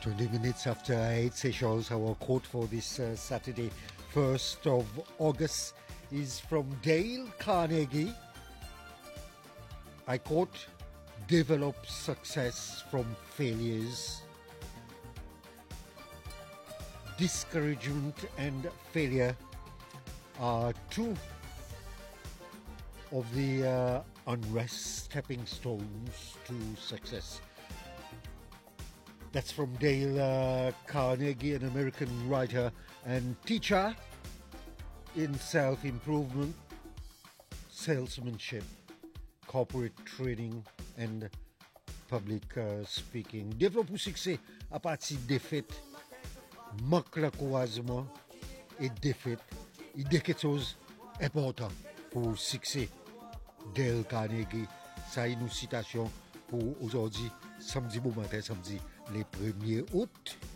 20 minutes after 8 sessions, our quote for this Saturday, 1st of August, is from Dale Carnegie. I quote, "Develop success from failures. Discouragement and failure are two of the unrest stepping stones to success." That's from Dale Carnegie, an American writer and teacher in self-improvement, salesmanship, corporate training and public speaking. Développe le succès à partir de défaites, manque l'encouragement et défaites. Il y a quelque chose d'important pour le succès. Dale Carnegie, ça est une citation pour aujourd'hui, samedi bon matin, samedi le 1er août.